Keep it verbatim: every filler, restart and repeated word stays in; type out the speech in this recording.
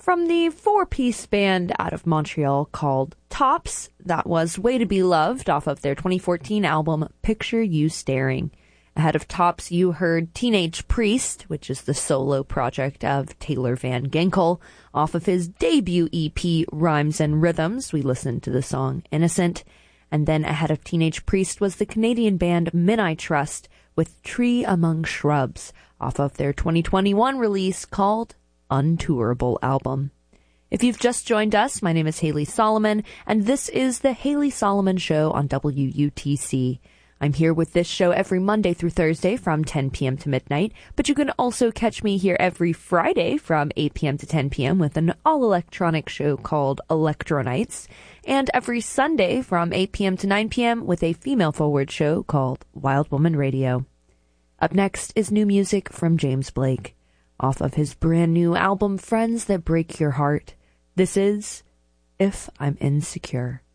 From the four-piece band out of Montreal called Tops, that was Way to Be Loved off of their twenty fourteen album Picture You Staring. Ahead of Tops, you heard Teenage Priest, which is the solo project of Taylor Van Ginkel. Off of his debut E P, Rhymes and Rhythms, we listened to the song Innocent. And then ahead of Teenage Priest was the Canadian band Men I Trust with Tree Among Shrubs off of their twenty twenty-one release called Untourable album. If you've just joined us, my name is Haley Solomon, and this is the Haley Solomon Show on W U T C. I'm here with this show every Monday through Thursday from ten p.m. to midnight, but you can also catch me here every Friday from eight p.m. to ten p.m. with an all-electronic show called Electronites, and every Sunday from eight p.m. to nine p.m. with a female-forward show called Wild Woman Radio. Up next is new music from James Blake. Off of his brand new album, Friends That Break Your Heart, this is If I'm Insecure.